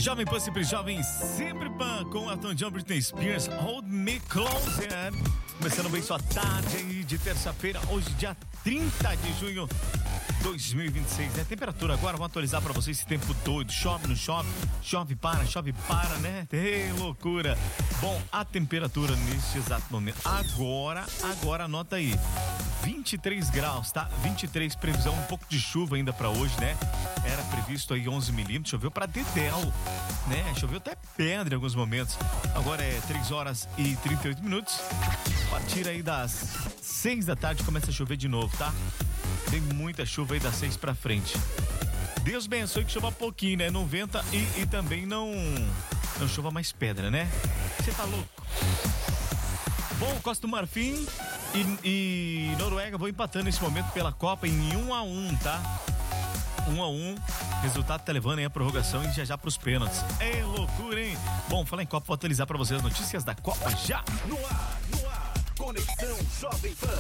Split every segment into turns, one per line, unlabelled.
Jovem Pan, sempre jovem, sempre Pan, com a Elton John, Britney Spears, Hold Me Closer. Começando bem sua tarde aí de terça-feira, hoje dia 30 de junho 2026, né? Temperatura agora, vamos atualizar pra vocês esse tempo doido, chove, não chove, chove para, né? Ei, loucura. Bom, a temperatura neste exato momento, agora anota aí, 23 graus, tá? 23, previsão, um pouco de chuva ainda pra hoje, né? Era previsto aí 11 milímetros, choveu pra dedéu, né? Choveu até pedra em alguns momentos. Agora é 3 horas e 38 minutos. A partir aí das 6 da tarde começa a chover de novo, tá? Tem muita chuva aí das 6 pra frente. Deus abençoe que chova pouquinho, né? Não venta e também não chova mais pedra, né? Você tá louco? Bom, Costa do Marfim e Noruega vão empatando nesse momento pela Copa em 1-1, tá? 1-1, resultado tá levando aí a prorrogação e já pros pênaltis. É loucura, hein? Bom, falar em Copa, vou atualizar pra vocês as notícias da Copa já.
No ar, Conexão Jovem Pan.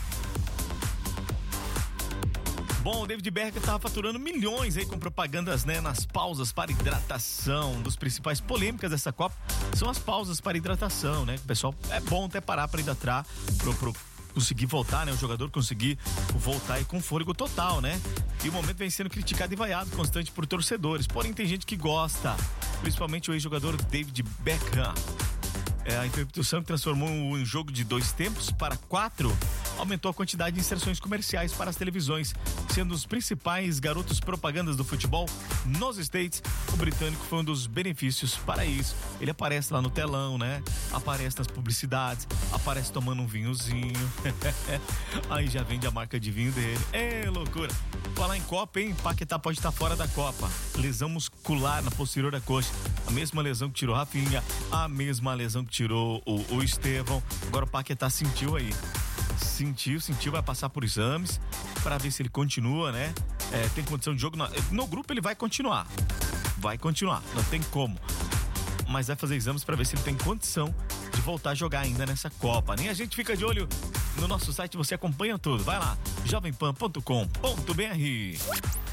Bom, o David Beckham tava faturando milhões aí com propagandas, né, nas pausas para hidratação. Um dos principais polêmicas dessa Copa são as pausas para hidratação, né? O pessoal, é bom até parar para hidratar, pro conseguir voltar, né? O jogador conseguir voltar aí com fôlego total, né? E o momento vem sendo criticado e vaiado constante por torcedores. Porém, tem gente que gosta, principalmente o ex-jogador David Beckham. A interrupção que transformou um jogo de 2 tempos para 4 aumentou a quantidade de inserções comerciais para as televisões, sendo os principais garotos propagandas do futebol nos States. O britânico foi um dos benefícios para isso. Ele aparece lá no telão, né? Aparece nas publicidades, aparece tomando um vinhozinho. Aí já vende a marca de vinho dele. É loucura. Falar em Copa, hein? Paquetá pode estar fora da Copa. Lesão muscular na posterior da coxa. A mesma lesão que tirou Rafinha, a mesma lesão que tirou o Estevão. Agora o Paquetá sentiu aí. Sentiu, vai passar por exames para ver se ele continua, né? Tem condição de jogo. No grupo ele vai continuar, não tem como. Mas vai fazer exames para ver se ele tem condição de voltar a jogar ainda nessa Copa. Nem a gente fica de olho no nosso site, você acompanha tudo. Vai lá, jovempan.com.br.